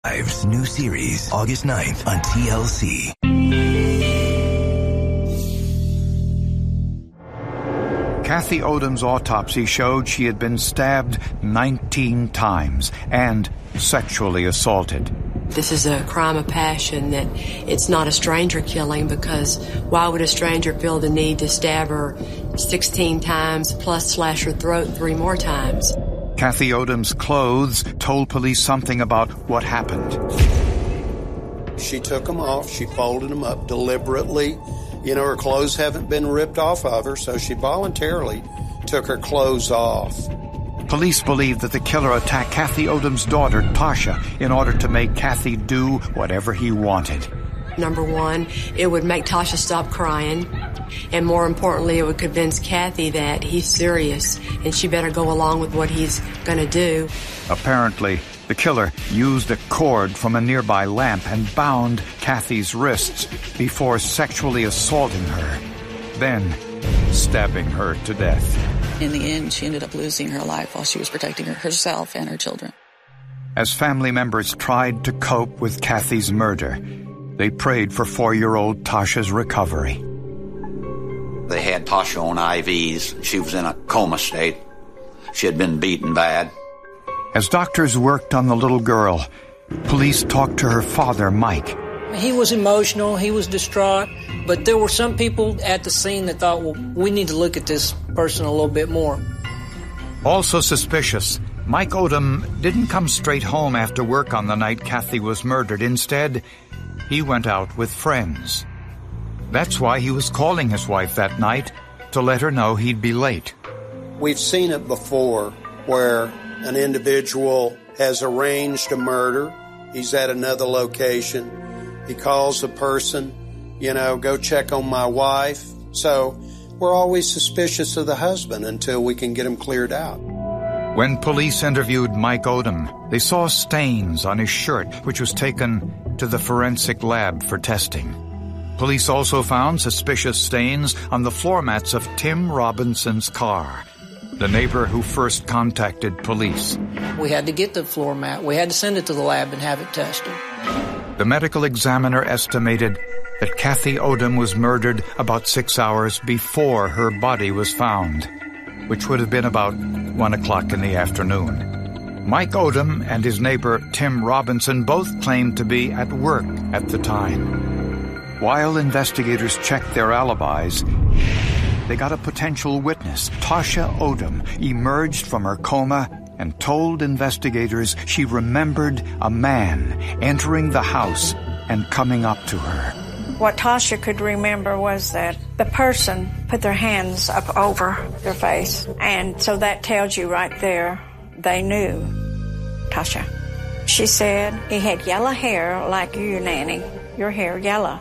New series, August 9th on TLC. Kathy Odom's autopsy showed she had been stabbed 19 times and sexually assaulted. This is a crime of passion, that it's not a stranger killing, because why would a stranger feel the need to stab her 16 times plus slash her throat 3 more times? Kathy Odom's clothes told police something about what happened. She took them off. She folded them up deliberately. You know, her clothes haven't been ripped off of her, so she voluntarily took her clothes off. Police believe that the killer attacked Kathy Odom's daughter, Tasha, in order to make Kathy do whatever he wanted. Number one, it would make Tasha stop crying. And more importantly, it would convince Kathy that he's serious and she better go along with what he's going to do. Apparently, the killer used a cord from a nearby lamp and bound Kathy's wrists before sexually assaulting her, then stabbing her to death. In the end, she ended up losing her life while she was protecting herself and her children. As family members tried to cope with Kathy's murder, they prayed for 4-year-old Tasha's recovery. They had Tasha on IVs. She was in a coma state. She had been beaten bad. As doctors worked on the little girl, police talked to her father, Mike. He was emotional, he was distraught, but there were some people at the scene that thought, well, we need to look at this person a little bit more. Also suspicious, Mike Odom didn't come straight home after work on the night Kathy was murdered. Instead, he went out with friends. That's why he was calling his wife that night, to let her know he'd be late. We've seen it before, where an individual has arranged a murder. He's at another location. He calls the person, go check on my wife. So we're always suspicious of the husband until we can get him cleared out. When police interviewed Mike Odom, they saw stains on his shirt, which was taken to the forensic lab for testing. Police also found suspicious stains on the floor mats of Tim Robinson's car, the neighbor who first contacted police. We had to get the floor mat. We had to send it to the lab and have it tested. The medical examiner estimated that Kathy Odom was murdered about 6 hours before her body was found, which would have been about 1 o'clock in the afternoon. Mike Odom and his neighbor Tim Robinson both claimed to be at work at the time. While investigators checked their alibis, they got a potential witness. Tasha Odom emerged from her coma and told investigators she remembered a man entering the house and coming up to her. What Tasha could remember was that the person put their hands up over their face. And so that tells you right there, they knew Tasha. She said, he had yellow hair like you, Nanny. Your hair yellow.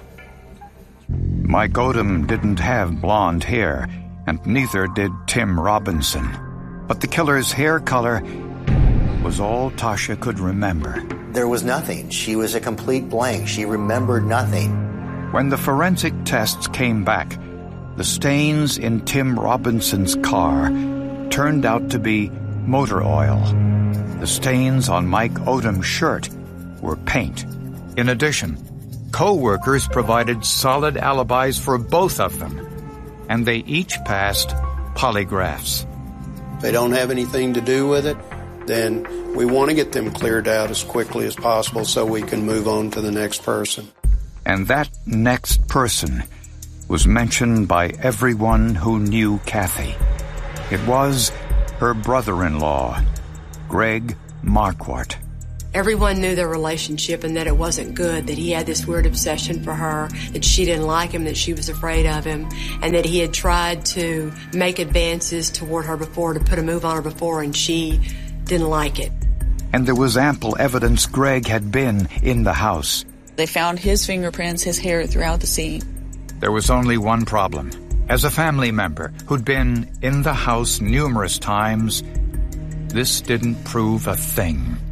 Mike Odom didn't have blonde hair, and neither did Tim Robinson. But the killer's hair color was all Tasha could remember. There was nothing. She was a complete blank. She remembered nothing. When the forensic tests came back, the stains in Tim Robinson's car turned out to be motor oil. The stains on Mike Odom's shirt were paint. In addition, co-workers provided solid alibis for both of them, and they each passed polygraphs. If they don't have anything to do with it, then we want to get them cleared out as quickly as possible so we can move on to the next person. And that next person was mentioned by everyone who knew Kathy. It was her brother-in-law, Greg Marquardt. Everyone knew their relationship and that it wasn't good, that he had this weird obsession for her, that she didn't like him, that she was afraid of him, and that he had tried to make advances toward her before, to put a move on her before, and she didn't like it. And there was ample evidence Greg had been in the house. They found his fingerprints, his hair throughout the scene. There was only one problem. As a family member who'd been in the house numerous times, this didn't prove a thing.